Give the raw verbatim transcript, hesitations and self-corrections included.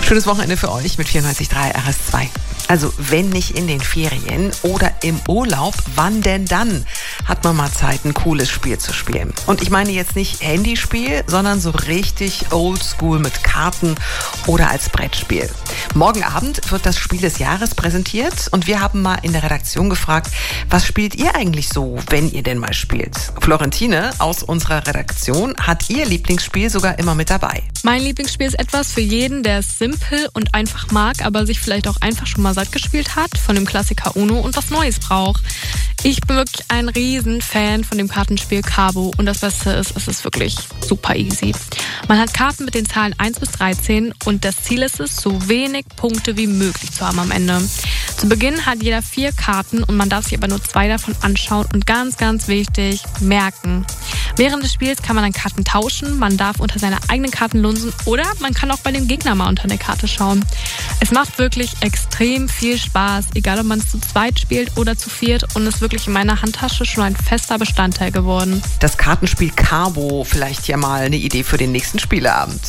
Schönes Wochenende für euch mit vierundneunzig Komma drei R S zwei. Also wenn nicht in den Ferien oder im Urlaub, wann denn dann hat man mal Zeit, ein cooles Spiel zu spielen? Und ich meine jetzt nicht Handyspiel, sondern so richtig oldschool mit Karten oder als Brettspiel. Morgen Abend wird das Spiel des Jahres präsentiert und wir haben mal in der Redaktion gefragt, was spielt ihr eigentlich so, wenn ihr denn mal spielt? Florentine aus unserer Redaktion hat ihr Lieblingsspiel sogar immer mit dabei. Mein Lieblingsspiel ist etwas für jeden, der es simpel und einfach mag, aber sich vielleicht auch einfach schon mal satt gespielt hat von dem Klassiker Uno und was Neues braucht. Ich bin wirklich ein riesen Fan von dem Kartenspiel Cabo und das Beste ist, es ist wirklich super easy. Man hat Karten mit den Zahlen eins bis dreizehn und das Ziel ist es, so wenig Punkte wie möglich zu haben am Ende. Zu Beginn hat jeder vier Karten und man darf sich aber nur zwei davon anschauen und ganz, ganz wichtig, merken. Während des Spiels kann man dann Karten tauschen, man darf unter seine eigenen Karten lunsen oder man kann auch bei dem Gegner mal unter eine Karte schauen. Es macht wirklich extrem viel Spaß, egal ob man es zu zweit spielt oder zu viert und ist wirklich in meiner Handtasche schon ein fester Bestandteil geworden. Das Kartenspiel Cabo, vielleicht ja mal eine Idee für den nächsten Spieleabend.